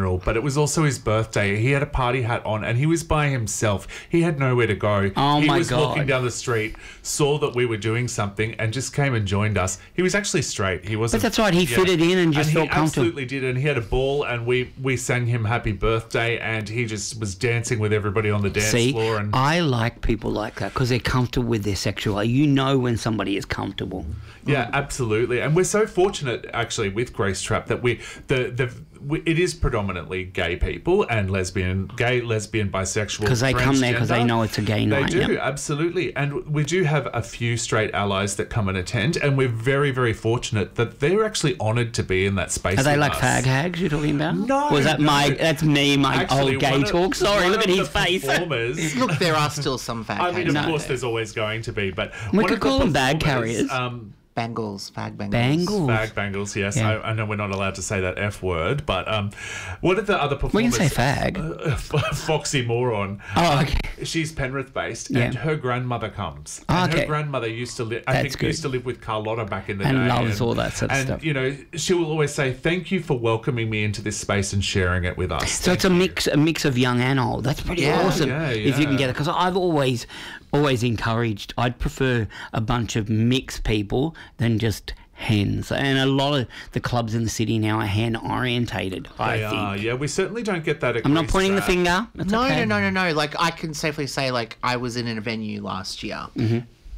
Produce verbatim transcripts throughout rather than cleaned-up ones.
funeral, but it was also his birthday. He had a party hat on and he was by himself. He had nowhere to go. Oh, he my was God. walking down the street, saw that we were doing something and just came and joined us. He was actually straight. He wasn't. But that's right. He yeah. fitted in and just and felt he comfortable. absolutely did, and he had a ball, and we we sang him happy birthday, and he just was dancing with everybody on the dance See, floor. And I like people like that because they're comfortable with their sexuality. You know when somebody is comfortable. yeah, absolutely. And we're so fortunate, actually, with Grace Trap that we the the we, it is predominantly gay people and lesbian, gay, lesbian, bisexual. Because they come there because they transgender. know it's a gay They night. do, Yep. absolutely. And we do have a few straight allies that come and attend, and we're very, very fortunate that they're actually honoured to be in that space. Are they with like us. fag hags you're talking about? No, Was that no. my, that's me, my Actually, old gay one of- talk? Sorry, one look at of his the face. performers- Look, there are still some fat I mean, of No. course, there's always going to be, but We one could of the call them bag performers, carriers. Um, bangles, fag bangles. Bangles. Bag bangles, yes. Yeah. I, I know we're not allowed to say that F word, but um, what are the other We can performers? say fag. Uh, Foxy Moron. Oh, okay. She's Penrith based, Yeah. and her grandmother comes. Oh, and okay. her grandmother used to live. I That's think good. used to live with Carlotta back in the And day, loves all that sort of and, stuff. you know, she will always say, "Thank you for welcoming me into this space and sharing it with us." So it's a mix, a mix of young and old. That's pretty Yeah. awesome. Yeah, If you can yeah. get it, because I've always, always encouraged. I'd prefer a bunch of mixed people than just hens. And a lot of the clubs in the city now are hen orientated. I They think. are, yeah. We certainly don't get that. At I'm not Grease pointing the Trap. finger. That's No, okay. no, no, no, no. Like, I can safely say, like, I was in a venue last year. Mm-hmm.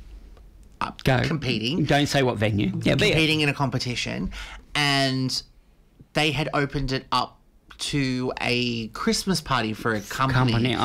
Uh, Go. Competing. Don't say what venue. Yeah, be it. competing in a competition, and they had opened it up to a Christmas party for a company. Company. Oh,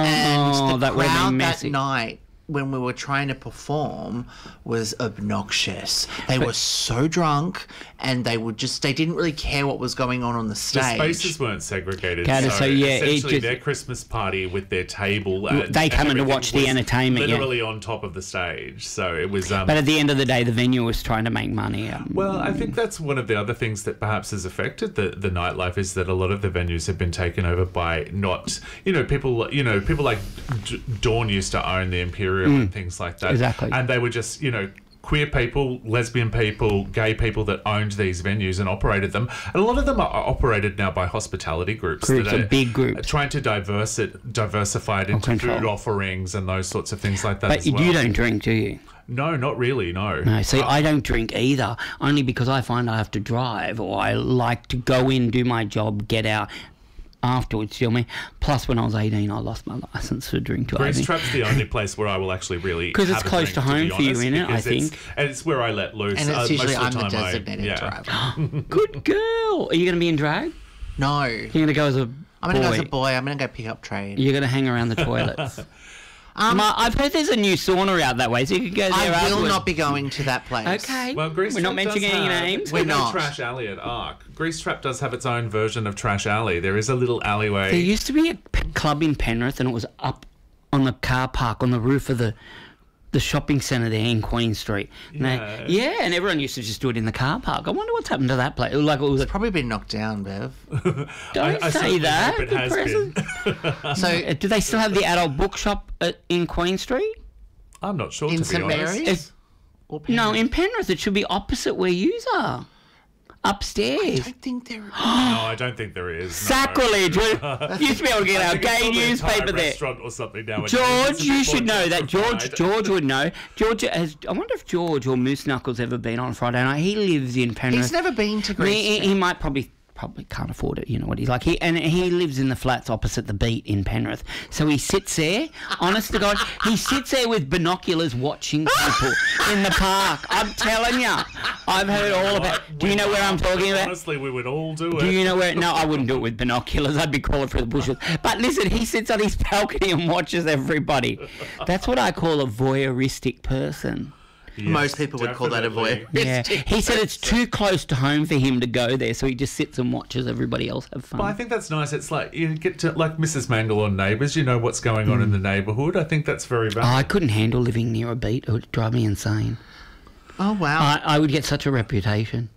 and the that would have been crowd that messy. night when we were trying to perform was obnoxious. They were so drunk, and they would just, they didn't really care what was going on on the The stage. spaces weren't segregated. Got it, so, so, yeah, it essentially just- their Christmas party with their table. And, They come in and to everything watch the was entertainment, yeah. Literally on top of the stage. So it was. Um, But at the end of the day, the venue was trying to make money. Um, well, I think that's one of the other things that perhaps has affected the, the nightlife is that a lot of the venues have been taken over by not, you know, people, you know, people like D- Dawn used to own the Imperial and things like that. Exactly. And they were just, you know, queer people, lesbian people, gay people that owned these venues and operated them. And a lot of them are operated now by hospitality groups. Groups, that are big groups. Trying to diverse it, diversify it into control. food offerings and those sorts of things like that but as you well. don't drink, do you? No, not really, no. No, see, Uh, I don't drink either, only because I find I have to drive, or I like to go in, do my job, get out afterwards, you know what I mean? Plus, when I was eighteen, I lost my licence to drink Grease driving. Trap's the only place where I will actually really 'Cause it's have a close drink, to home be for you, honest, innit, I because it's- think. And it's where I let loose. and Uh, it's usually most I'm of the the time I- designated yeah. driver. Good girl. Are you going to be in drag? No. You're going to go as a I'm going to go as boy? a boy. I'm going to go pick up trade. You're going to hang around the toilets? Um, Ma, I've heard there's a new sauna out that way, so you could go there I will afterwards. not be going to that place. Okay. Well, Grease We're not Trap mentioning does any have- names. We're you know not. Trash Alley at Arc. Grease Trap does have its own version of Trash Alley. There is a little alleyway. There used to be a p- club in Penrith, and it was up on the car park on the roof of the the shopping centre there in Queen Street. And they- Yeah. yeah, and everyone used to just do it in the car park. I wonder what's happened to that place. Like it was. It's probably been knocked down, Bev. Don't I say certainly that. hope it The has present- been. So, Uh, Do they still have the adult bookshop uh, in Queen Street? I'm not sure, in to be St honest. Mary's? If- Or No, Penrith? in Penrith. It should be opposite where you are. I Upstairs. don't think there No, I don't think there is. no. Sacrilege. We used to be able to get I our think it's gay probably a Thai newspaper there. restaurant or something nowadays. George, It's a you bit should more know that. George, gentrified. George would know. George has. I wonder if George or Moose Knuckles ever been on Friday night. He lives in Penrith. He's never been to Greece. He, he, he might probably probably can't afford it. You know what he's like. He and he lives in the flats opposite the Beat in Penrith. So he sits there. Honest to God, he sits there with binoculars watching people in the park. I'm telling you, I've heard all about. Do you know where I'm talking about? Honestly, we would all do it. Do you know where? No, I wouldn't do it with binoculars. I'd be crawling through the bushes. But listen, he sits on his balcony and watches everybody. That's what I call a voyeuristic person. Yes, Most people would call that a definitely. voyeur. Yeah, he said it's too close to home for him to go there, so he just sits and watches everybody else have fun. Well, I think that's nice. It's like you get to, like Missus Mangle on Neighbours, you know what's going on in the neighbourhood. I think that's very Oh, valid. I couldn't handle living near a beat. It would drive me insane. Oh, wow. I, I would get such a reputation.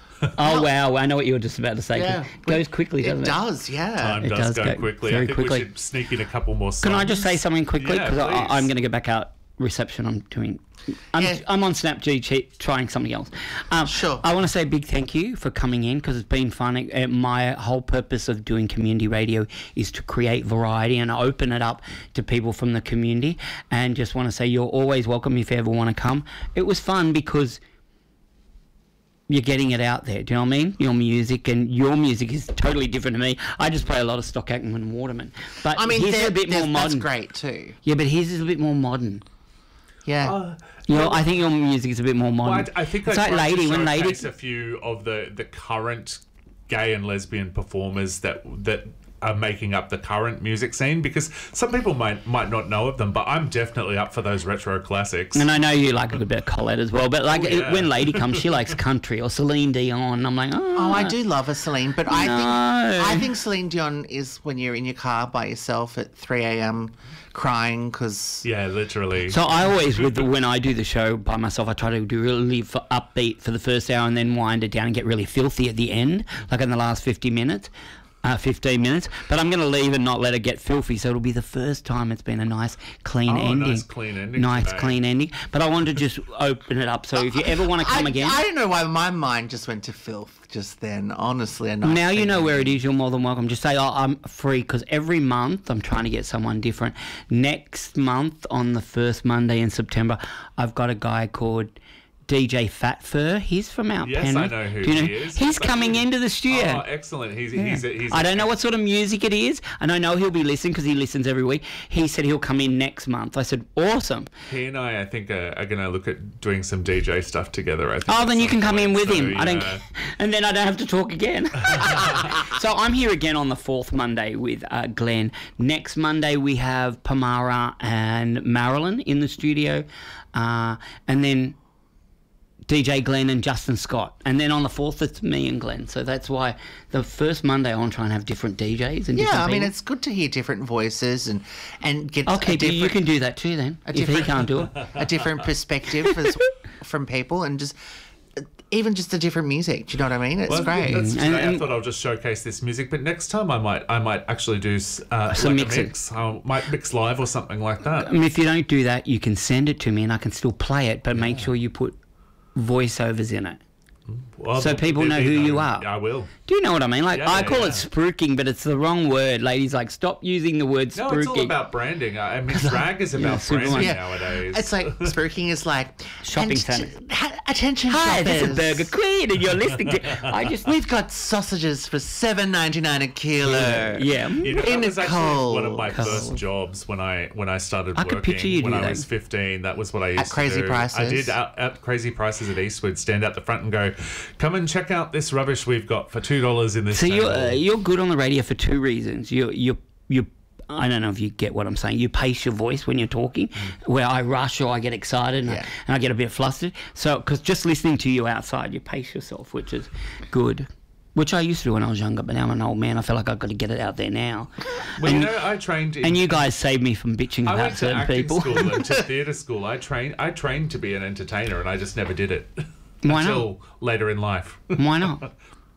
Oh, wow. I know what you were just about to say. Yeah. It goes quickly, doesn't it it? does, yeah. Time It does, does go, go quickly. very I think quickly. we should sneak in a couple more songs. Can I just say something quickly? Yeah, Because please. I'm going to go back out reception. I'm doing. I'm, Yeah. I'm on Snapchat trying something else. Um, Sure. I want to say a big thank you for coming in because it's been fun. Uh, my whole purpose of doing community radio is to create variety and open it up to people from the community. And just want to say you're always welcome if you ever want to come. It was fun because you're getting it out there. Do you know what I mean? Your music and your music is totally different to me. I just play a lot of Stock Aitken and Waterman. But I mean, his is they're- a bit more they're- that's modern. great too. Yeah, but his is a bit more modern. Yeah. Uh, You know, I think your music is a bit more well, modern. I, I think it's I like tried Lady to when Lady. showcase a few of the, the current gay and lesbian performers that that are making up the current music scene, because some people might might not know of them, but I'm definitely up for those retro classics. And I know you like a good bit of Colette as well, but like Oh, yeah. when Lady comes, she likes country or Celine Dion. I'm like, oh, Oh, I do love a Celine, but I No. think I think Celine Dion is when you're in your car by yourself at three a.m. crying because Yeah, literally. So I always, with the, when I do the show by myself, I try to do really for upbeat for the first hour and then wind it down and get really filthy at the end, like in the last fifty minutes. Uh, fifteen minutes, but I'm going to leave and not let it get filthy, so it'll be the first time it's been a nice clean Oh, ending. nice clean ending Nice today. clean ending. But I wanted to just open it up, so if you ever want to come I, again, I don't know why my mind just went to filth just then. Honestly, a nice now you thing. know where it is. You're more than welcome. Just say, oh, I'm free, because every month I'm trying to get someone different. Next month, on the first Monday in September, I've got a guy called D J Fat Fur. He's from Mount Yes, I Penrith. know who Do you know? he is. He's coming into the studio. Oh, excellent. He's, he's, a, he's I a- don't know what sort of music it is, and I know he'll be listening because he listens every week. He said he'll come in next month. I said, awesome. He and I, I think, are, are going to look at doing some D J stuff together. I think. Oh, at then you some can come in point. with So, him. I don't, yeah. and then I don't have to talk again. So I'm here again on the fourth Monday with uh, Glenn. Next Monday we have Pamara and Marilyn in the studio, uh, and then D J Glenn and Justin Scott, and then on the fourth it's me and Glenn. So that's why the first Monday I want to try and have different D Js and Yeah, different I mean, people. it's good to hear different voices and and get Okay, a but you different, can do that too then. If he different- can't do it. a different perspective as, from people, and just even just a different music. Do you know what I mean? It's Well, great. That's, And- today I and- thought I'll just showcase this music, but next time I might I might actually do uh, Some like a mixing. mix. I might mix live or something like that. I mean, if you don't do that, you can send it to me and I can still play it, but make sure you put voiceovers in it. Well, So there'll- people there'll know be who no- you are. I will. Do you know what I mean? Like, Yeah, I yeah, call yeah. it spruiking, but it's the wrong word. Ladies, like, stop using the word No, spruiking. it's all about branding. I mean, drag is about super branding much. Yeah. nowadays. It's like spooking is like Shopping "And- centre. ha- Attention, Hi, shoppers. this is Burger Queen, and you're listening to. I just. We've got sausages for seven ninety nine a kilo. Yeah. You know, that in was a actually one of my cold- first jobs when I when I started I could working. picture you when do I that. was fifteen. That was what I used At Crazy to do. Prices. I did at, at Crazy Prices at Eastwood. Stand out the front and go, "Come and check out this rubbish we've got for two dollars in this." So you're table." uh, you're good on the radio for two reasons. You you you. I don't know if you get what I'm saying. You pace your voice when you're talking, where I rush or I get excited and, I, Yeah. and I get a bit flustered. So, because just listening to you outside, you pace yourself, which is good. Which I used to do when I was younger, but now I'm an old man. I feel like I've got to get it out there now. Well, and, you know, I trained. In, and you guys saved me from bitching I about went to certain acting people. school and to theatre school. I trained. I trained to be an entertainer, and I just never did it Why not? until later in life. Why not?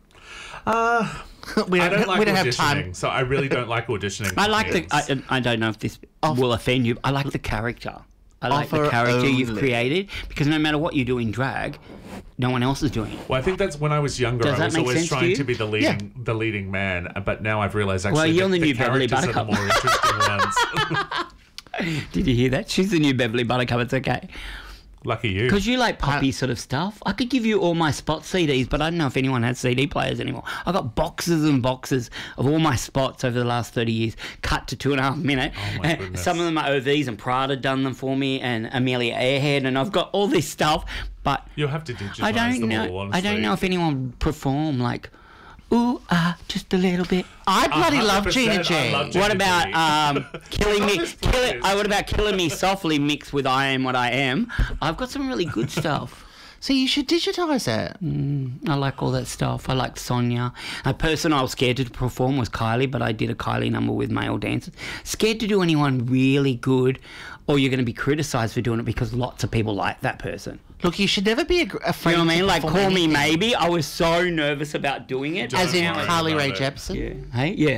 we I don't, don't like we don't auditioning, have time. so I really don't like auditioning. I for like the. things. I, I don't know if this will offend you. I like the character. I like the Offer character you've only. created, because no matter what you do in drag, no one else is doing it. Well, I think that's when I was younger. Does I that was make always sense to trying you? to, be the leading, the leading man. But now I've realised actually Well, you're the, the new Beverly characters are the Buttercup. more interesting ones. Did you hear that? She's the new Beverly Buttercup. It's okay. Lucky you. Because you like poppy sort of stuff. I could give you all my spot C Ds, but I don't know if anyone has C D players anymore. I got boxes and boxes of all my spots over the last thirty years, cut to two and a half minute. Oh, my goodness. Some of them are O Vs, and Prada done them for me, and Amelia Earhart, and I've got all this stuff. But You'll have to digitise I don't them know. all, I honestly. don't know if anyone would perform like, ooh ah, just a little bit. I bloody love one hundred Gina percent I G. love Gina What about G. um, killing me? This Kill it. playlist. Uh, what about killing me softly mixed with I am what I am? I've got some really good stuff. So you should digitise it. I like all that stuff. I like Sonia. A person I was scared to perform was Kylie, but I did a Kylie number with male dancers. Scared to do anyone really good, or you're going to be criticised for doing it because lots of people like that person. Look, you should never be ag- afraid. You know what I to mean? Like, perform call me anything. maybe. I was so nervous about doing it. Don't As in worry Carly about Rae it. Jepsen. Yeah. Hey, yeah.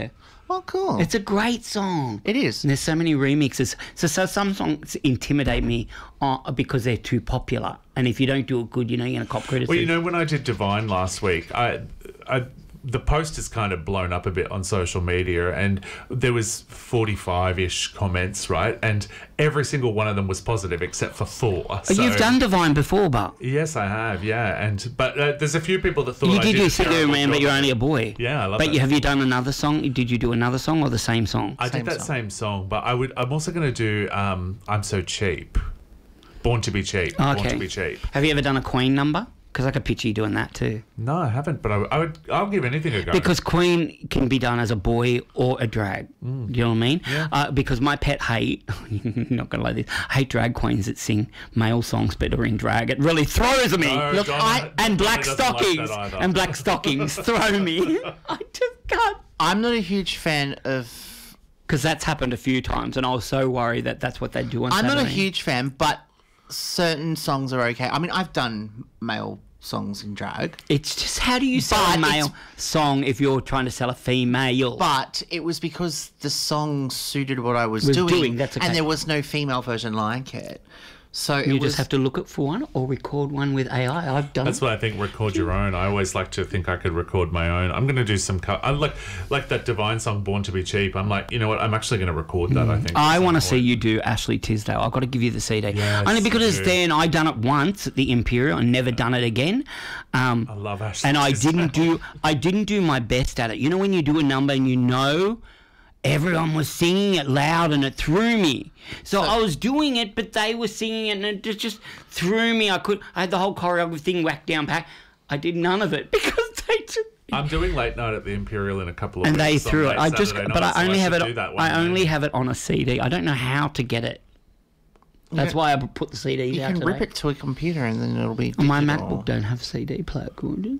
Oh, cool. It's a great song. It is. And there's so many remixes. So, so some songs intimidate me uh, because they're too popular. And if you don't do it good, you know, you're going to cop criticism. Well, you know, when I did Divine last week, I, I, the post has kind of blown up a bit on social media, and there was forty-five-ish comments, right? And every single one of them was positive except for four. Oh, So, you've done Divine before, but yes, I have, yeah. And but uh, there's a few people that thought you I did did do a Sit There terrible Man, but job. you're only a boy. Yeah, I love But that. you, have you done another song? Did you do another song or the same song? I Same did that song. same song, but I would. I'm also going to do um, "I'm So Cheap," "Born to Be Cheap," "Born Okay. to Be Cheap." Have you ever done a Queen number? Because I could picture you doing that too. No, I haven't, but I, I would. I'll give anything a go. Because Queen can be done as a boy or a drag. Mm. Do you know what I mean? Uh, because my pet hate, you're not going to like this, I hate drag queens that sing male songs but are in drag. It really throws me. No, Look, Donna- I, and Donna black doesn't like that stockings. either. and black stockings throw me. I just can't. I'm not a huge fan of. Because that's happened a few times and I was so worried that that's what they do on I'm not a Saturday. huge fan, but certain songs are okay. I mean, I've done male songs in drag, It's just, how do you sell But a male it's- song if you're trying to sell a female? but it was because the song suited what I was, Was doing, doing, that's okay. and there was no female version like it. So it you was, just have to look it for one or record one with A I. I've done That's it. what I think. Record your own. I always like to think I could record my own. I'm going to do some. Co- I like like that Divine song, "Born to Be Cheap." I'm like, you know what? I'm actually going to record that. I think. I at some want to see point. you do Ashley Tisdale. I've got to give you the C D. Yes, Only because you do. then I done it once at the Imperial and never done it again. Um, I love Ashley. and I Tisdale. didn't do I didn't do my best at it. You know when you do a number and you know everyone was singing it loud and it threw me. So I was doing it, but they were singing it and it just, just threw me. I could I had the whole choreography thing whacked down pat. I did none of it because they just I'm doing late night at the Imperial in a couple of and they weeks. on threw it. late I just Saturday but night, I so only have should it do that one I only day. have it on a C D. I don't know how to get it. That's why I put the C Ds you out can today. rip it to a computer and then it'll be. My digital. MacBook don't have C D player. Could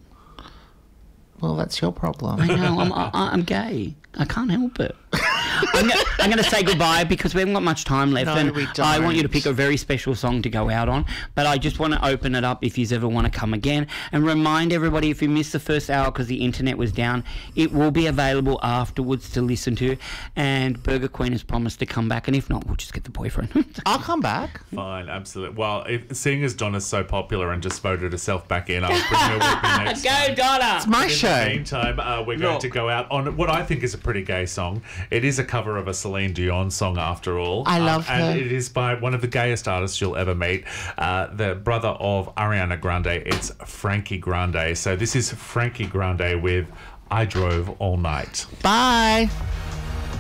Well, that's your problem. I know I'm I, I'm gay. I can't help it. I'm gonna, I'm gonna say goodbye because we haven't got much time left, No, and we I want you to don't. pick a very special song to go out on. But I just want to open it up if you ever want to come again, and remind everybody if you missed the first hour because the internet was down, it will be available afterwards to listen to. And Burger Queen has promised to come back, and if not, we'll just get the boyfriend. I'll come back. Fine, absolutely. Well, if, seeing as Donna's so popular and just voted herself back in, I'll bring her with me next Go, time. Donna! It's my In show. the meantime, uh, we're going Look. to go out on what I think is a pretty gay song. It is a cover of a Celine Dion song, after all. I love um, And her. it is by one of the gayest artists you'll ever meet, uh, the brother of Ariana Grande. It's Frankie Grande. So this is Frankie Grande with "I Drove All Night." Bye.